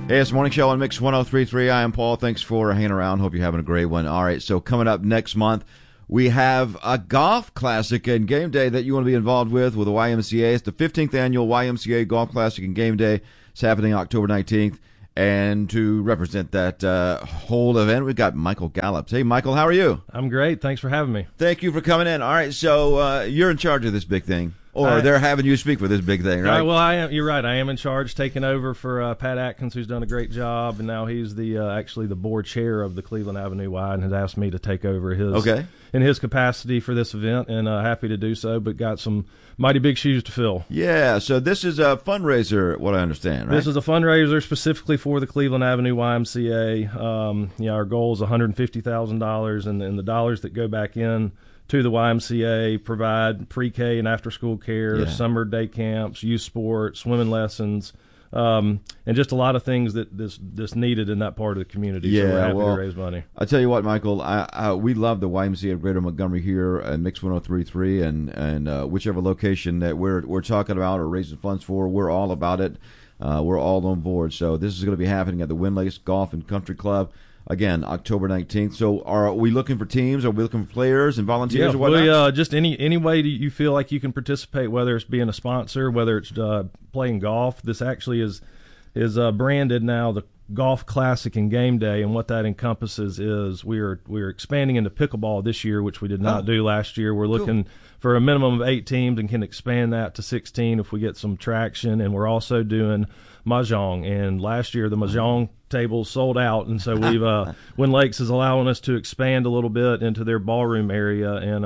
Hey, it's the Morning Show on Mix 103.3. I am Paul. Thanks for hanging around. Hope you're having a great one. All right, so coming up next month, we have a golf classic and game day that you want to be involved with the YMCA. It's the 15th annual YMCA Golf Classic and Game Day. It's happening October 19th. And to represent that whole event, we've got Michael Gallups. Hey, Michael, how are you? I'm great. Thanks for having me. Thank you for coming in. All right, so you're in charge of this big thing. Or they're having you speak for this big thing, right? Well, I am. You're right. I am in charge, taking over for Pat Atkins, who's done a great job, and now he's the actually the board chair of the Cleveland Avenue Y, and has asked me to take over in his capacity for this event, and happy to do so. But got some mighty big shoes to fill. Yeah. So this is a fundraiser, what I understand, right? This is a fundraiser specifically for the Cleveland Avenue YMCA. Our goal is $150,000, and the dollars that go back in to the YMCA provide pre-K and after-school care, summer day camps, youth sports, swimming lessons, and just a lot of things that this needed in that part of the community. Yeah, so we're happy to raise money. I tell you what, Michael, we love the YMCA of Greater Montgomery here at Mix 103.3, and whichever location that we're talking about or raising funds for, we're all about it. We're all on board. So this is going to be happening at the Wind Lakes Golf and Country Club. Again, October 19th. So are we looking for teams? Are we looking for players and volunteers or whatnot? Just any way you feel like you can participate, whether it's being a sponsor, whether it's playing golf. This actually is branded now the Golf Classic and Game Day, and what that encompasses is we're expanding into pickleball this year, which we did not do last year. We're looking for a minimum of 8 teams and can expand that to 16 if we get some traction, and we're also doing Mahjong, and last year the Mahjong tables sold out, and so we've Wind Lakes is allowing us to expand a little bit into their ballroom area, and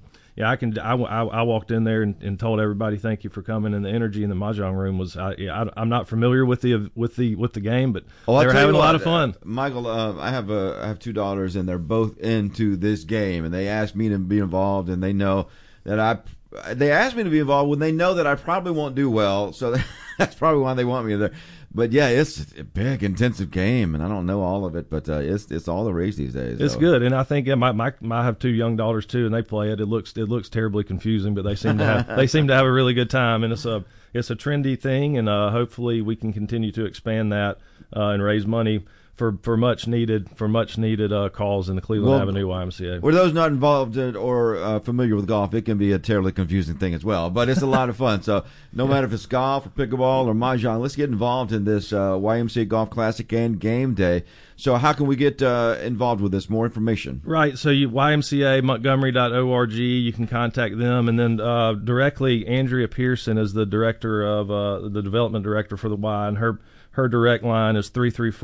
I walked in there and told everybody thank you for coming, and the energy in the Mahjong room was I'm not familiar with the game, but they're having a lot of fun. Michael, I have 2 daughters, and they're both into this game, and they asked me to be involved, and they know that they asked me to be involved when they know that I probably won't do well, so that's probably why they want me there. But yeah, it's a big, intensive game, and I don't know all of it, but it's all the rage these days. It's good, and I think I have 2 young daughters too, and they play it. It looks terribly confusing, but they seem to have a really good time, and it's a trendy thing, and hopefully we can continue to expand that and raise money for much needed calls in the Cleveland Avenue YMCA. For those not involved or familiar with golf, it can be a terribly confusing thing as well, but it's a lot of fun. So no matter if it's golf or pickleball or mahjong, let's get involved in this YMCA Golf Classic and Game Day. So how can we get involved with this? More information. Right. So YMCAMontgomery.org. You can contact them, and then directly Andrea Pearson is the director of the development director for the Y, and her direct line is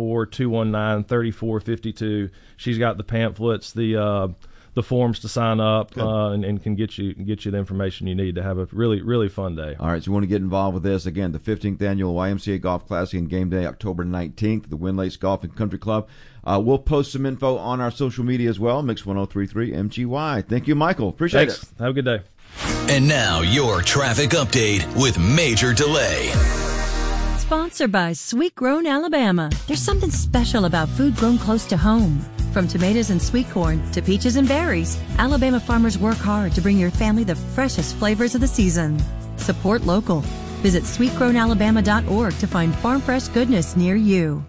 334-219-3452. She's got the pamphlets, the forms to sign up, and can get you the information you need to have a really, really fun day. All right, so you want to get involved with this. Again, the 15th Annual YMCA Golf Classic and Game Day, October 19th, the Wind Lakes Golf and Country Club. We'll post some info on our social media as well, Mix 103.3 MGY. Thank you, Michael. Appreciate it. Have a good day. And now your traffic update with Major Delay. Sponsored by Sweet Grown Alabama. There's something special about food grown close to home. From tomatoes and sweet corn to peaches and berries, Alabama farmers work hard to bring your family the freshest flavors of the season. Support local. Visit sweetgrownalabama.org to find farm fresh goodness near you.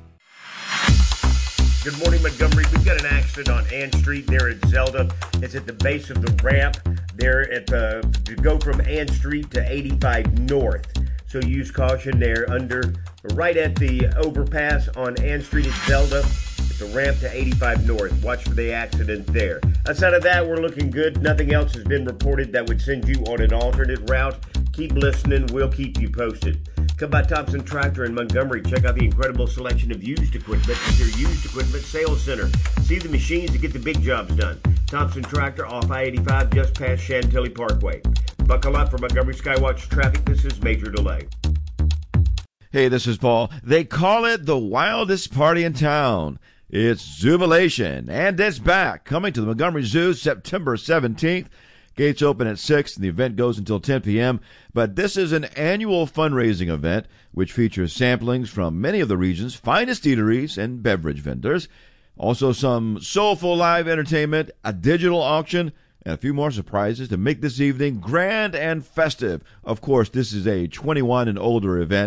Good morning, Montgomery. We've got an accident on Ann Street there at Zelda. It's at the base of the ramp there to go from Ann Street to 85 North. So use caution there right at the overpass on Ann Street at Zelda. It's a ramp to 85 North. Watch for the accident there. Outside of that, we're looking good. Nothing else has been reported that would send you on an alternate route. Keep listening. We'll keep you posted. Come by Thompson Tractor in Montgomery. Check out the incredible selection of used equipment at their used equipment sales center. See the machines that get the big jobs done. Thompson Tractor off I-85 just past Chantilly Parkway. Buckle up for Montgomery Skywatch traffic. This is Major Delay. Hey, this is Paul. They call it the wildest party in town. It's Jubilation, and it's back. Coming to the Montgomery Zoo September 17th. Gates open at 6, and the event goes until 10 p.m. But this is an annual fundraising event which features samplings from many of the region's finest eateries and beverage vendors. Also some soulful live entertainment, a digital auction, and a few more surprises to make this evening grand and festive. Of course, this is a 21 and older event,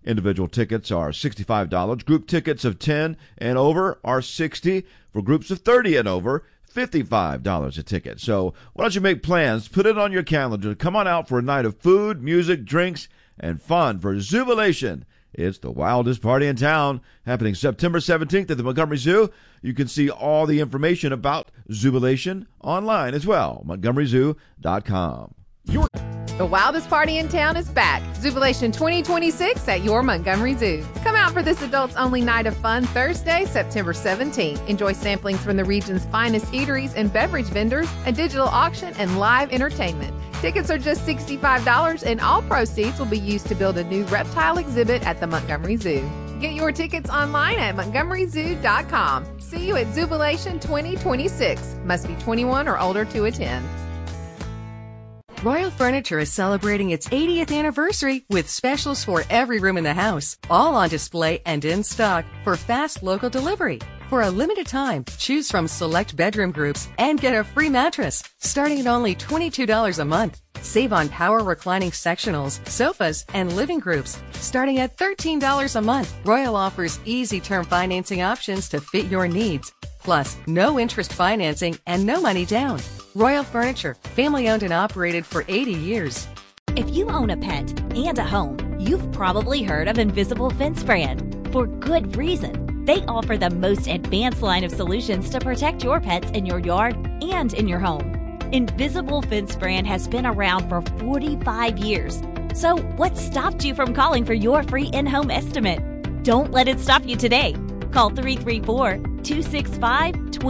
Individual tickets are $65. Group tickets of 10 and over are $60. For groups of 30 and over, $55 a ticket. So why don't you make plans, put it on your calendar, come on out for a night of food, music, drinks, and fun for Zubilation. It's the wildest party in town, happening September 17th at the Montgomery Zoo. You can see all the information about Zubilation online as well, montgomeryzoo.com. The wildest party in town is back. Zubilation 2026 at your Montgomery Zoo. Come out for this adults-only night of fun Thursday, September 17th. Enjoy samplings from the region's finest eateries and beverage vendors, a digital auction, and live entertainment. Tickets are just $65, and all proceeds will be used to build a new reptile exhibit at the Montgomery Zoo. Get your tickets online at montgomeryzoo.com. See you at Zubilation 2026. Must be 21 or older to attend. Royal Furniture is celebrating its 80th anniversary with specials for every room in the house, all on display and in stock for fast local delivery. For a limited time, choose from select bedroom groups and get a free mattress, starting at only $22 a month. Save on power reclining sectionals, sofas, and living groups, starting at $13 a month. Royal offers easy term financing options to fit your needs. Plus, no interest financing and no money down. Royal Furniture, family-owned and operated for 80 years. If you own a pet and a home, you've probably heard of Invisible Fence Brand. For good reason. They offer the most advanced line of solutions to protect your pets in your yard and in your home. Invisible Fence Brand has been around for 45 years. So what stopped you from calling for your free in-home estimate? Don't let it stop you today. Call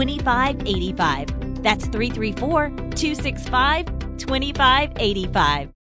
334-265-2585. That's 334-265-2585.